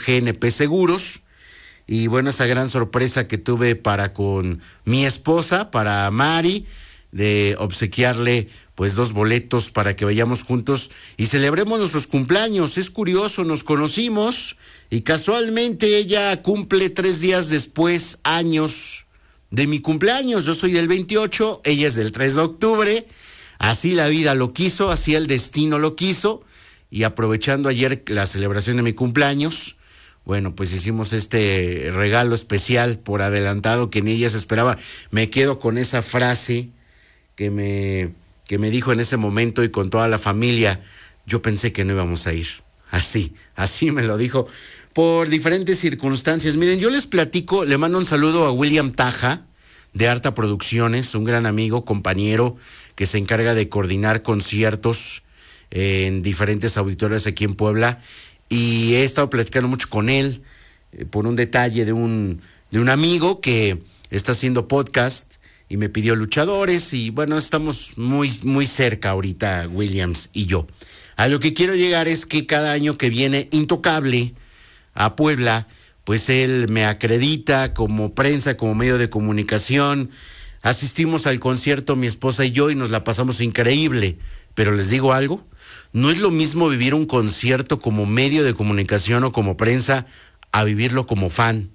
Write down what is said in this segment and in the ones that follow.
GNP Seguros. Y bueno, esa gran sorpresa que tuve para con mi esposa, para Mari, de obsequiarle pues 2 boletos para que vayamos juntos y celebremos nuestros cumpleaños. Es curioso, nos conocimos y casualmente ella cumple 3 días después años de mi cumpleaños. Yo soy del 28, ella es del 3 de octubre. Así la vida lo quiso, así el destino lo quiso. Y aprovechando ayer la celebración de mi cumpleaños, bueno, pues hicimos este regalo especial por adelantado que ni ella se esperaba. Me quedo con esa frase que me dijo en ese momento y con toda la familia. Yo pensé que no íbamos a ir. Así me lo dijo por diferentes circunstancias. Miren, yo les platico, le mando un saludo a William Taja de Arta Producciones, un gran amigo, compañero que se encarga de coordinar conciertos en diferentes auditorios aquí en Puebla. Y he estado platicando mucho con él por un detalle de un amigo que está haciendo podcast y me pidió luchadores y bueno, estamos muy, muy cerca ahorita, Williams y yo. A lo que quiero llegar es que cada año que viene Intocable a Puebla, pues él me acredita como prensa, como medio de comunicación. Asistimos al concierto mi esposa y yo y nos la pasamos increíble, pero les digo algo. No es lo mismo vivir un concierto como medio de comunicación o como prensa a vivirlo como fan.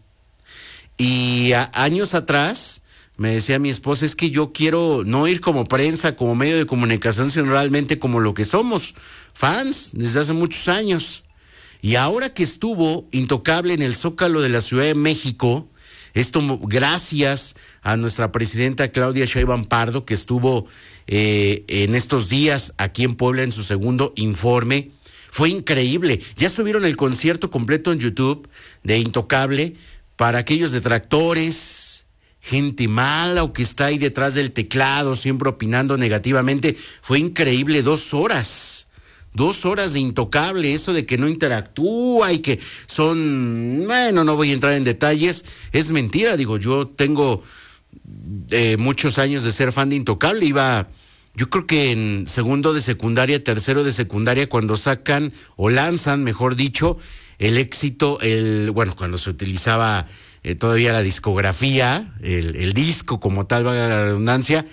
Y años atrás me decía mi esposa, es que yo quiero no ir como prensa, como medio de comunicación, sino realmente como lo que somos, fans desde hace muchos años. Y ahora que estuvo Intocable en el Zócalo de la Ciudad de México, esto gracias a nuestra presidenta Claudia Sheinbaum Pardo, que estuvo en estos días aquí en Puebla en su segundo informe. Fue increíble. Ya subieron el concierto completo en YouTube de Intocable para aquellos detractores, gente mala o que está ahí detrás del teclado siempre opinando negativamente. Fue increíble, 2 horas. 2 horas de Intocable, eso de que no interactúa y que son, bueno, no voy a entrar en detalles, es mentira. Digo, yo tengo muchos años de ser fan de Intocable, yo creo que en segundo de secundaria, tercero de secundaria, cuando sacan o lanzan, mejor dicho, el éxito, cuando se utilizaba todavía la discografía, el disco como tal, valga la redundancia,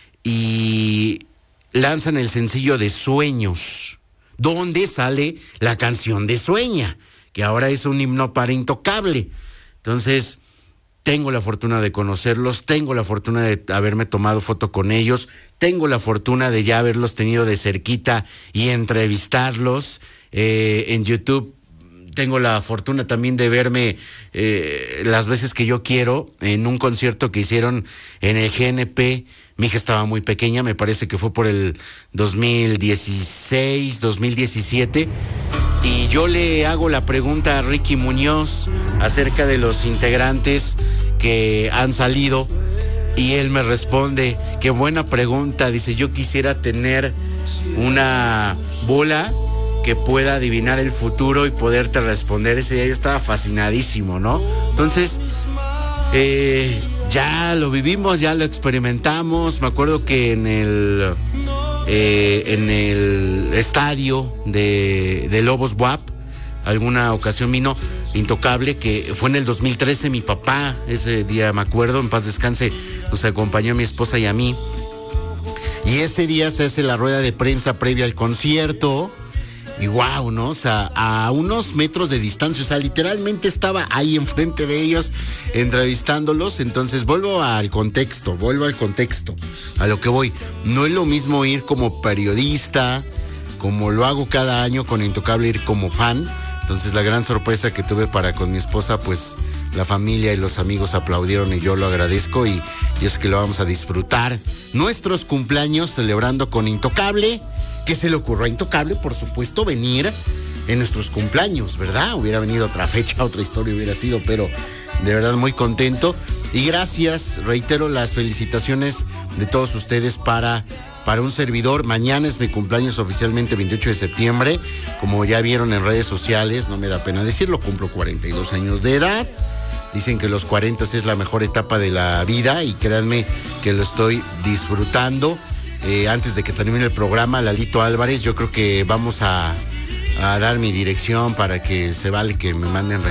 y lanzan el sencillo de Sueños, donde sale la canción de Sueña, que ahora es un himno para Intocable. Entonces, tengo la fortuna de conocerlos, tengo la fortuna de haberme tomado foto con ellos, tengo la fortuna de ya haberlos tenido de cerquita y entrevistarlos en YouTube. Tengo la fortuna también de verme las veces que yo quiero en un concierto que hicieron en el GNP. Mi hija estaba muy pequeña, me parece que fue por el 2016, 2017. Y yo le hago la pregunta a Ricky Muñoz acerca de los integrantes que han salido. Y él me responde, qué buena pregunta. Dice, yo quisiera tener una bola que pueda adivinar el futuro y poderte responder. Ese día yo estaba fascinadísimo, ¿no? Entonces, ya lo vivimos, ya lo experimentamos. Me acuerdo que en el estadio de Lobos WAP, alguna ocasión vino Intocable, que fue en el 2013. Mi papá, ese día me acuerdo, en paz descanse, nos acompañó a mi esposa y a mí. Y ese día se hace la rueda de prensa previa al concierto. Y wow, ¿no? O sea, a unos metros de distancia, o sea, literalmente estaba ahí enfrente de ellos entrevistándolos. Entonces vuelvo al contexto, a lo que voy. No es lo mismo ir como periodista, como lo hago cada año con Intocable, ir como fan. Entonces la gran sorpresa que tuve para con mi esposa, pues la familia y los amigos aplaudieron y yo lo agradezco y es que lo vamos a disfrutar. Nuestros cumpleaños celebrando con Intocable. ¿Qué se le ocurrió a Intocable? Por supuesto, venir en nuestros cumpleaños, ¿verdad? Hubiera venido otra fecha, otra historia hubiera sido, pero de verdad muy contento. Y gracias, reitero las felicitaciones de todos ustedes para un servidor. Mañana es mi cumpleaños oficialmente, 28 de septiembre. Como ya vieron en redes sociales, no me da pena decirlo, cumplo 42 años de edad. Dicen que los 40 es la mejor etapa de la vida y créanme que lo estoy disfrutando. Antes de que termine el programa, Lalito Álvarez, yo creo que vamos a dar mi dirección para que se vale que me manden